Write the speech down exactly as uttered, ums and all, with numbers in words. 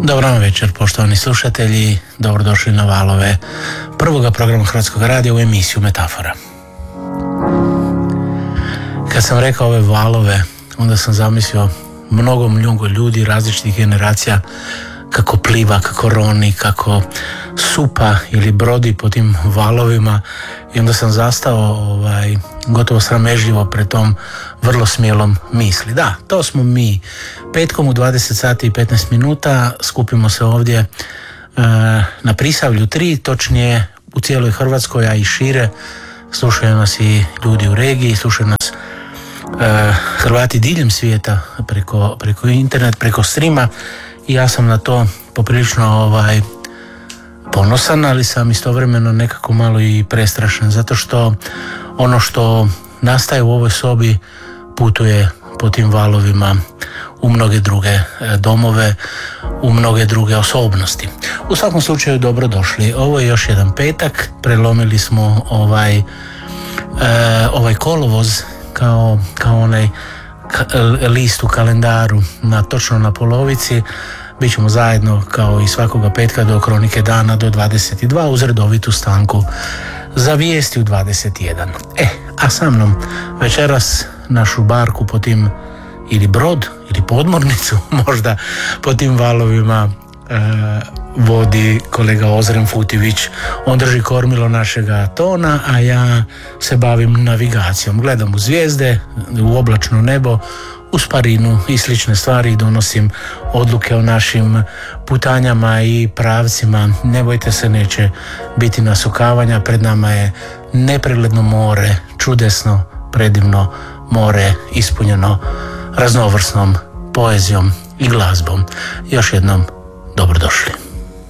Dobro vam večer, poštovani slušatelji, dobrodošli na valove prvoga programa Hrvatskog radija u emisiju Metafora. Kad sam rekao ove valove, onda sam zamislio mnogo mljungo ljudi različitih generacija kako pliva, kako roni, kako supa ili brodi po tim valovima, i onda sam zastao ovaj, gotovo sramežljivo pred tom vrlo smijelom misli. Da, to smo mi. Petkom u dvadeset sati i petnaest minuta skupimo se ovdje e, na Prisavlju tri, točnije u cijeloj Hrvatskoj, a i šire. Slušaju nas i ljudi u regiji, slušaju nas e, Hrvati diljem svijeta preko, preko internet, preko streama, i ja sam na to poprilično ovaj, ponosan, ali sam istovremeno nekako malo i prestrašen, zato što ono što nastaje u ovoj sobi putuje po tim valovima u mnoge druge domove, u mnoge druge osobnosti. U svakom slučaju dobrodošli. Ovo je još jedan petak, prelomili smo ovaj, e, ovaj kolovoz kao, kao onaj ka, list u kalendaru na, točno na polovici. Bićemo zajedno kao i svakoga petka do Kronike dana do dvadeset dva uz redovitu stanku za vijesti u dvadeset jedan. E, a sa mnom večeras našu barku po tim, ili brod, ili podmornicu možda po tim valovima e, vodi kolega Ozren Futivić. On drži kormilo našega tona, a ja se bavim navigacijom. Gledam u zvijezde, u oblačno nebo, u sparinu i slične stvari, donosim odluke o našim putanjama i pravcima. Ne bojte se, neće biti nasukavanja. Pred nama je nepregledno more, čudesno, predivno more, ispunjeno raznovrsnom poezijom i glazbom. Još jednom dobrodošli.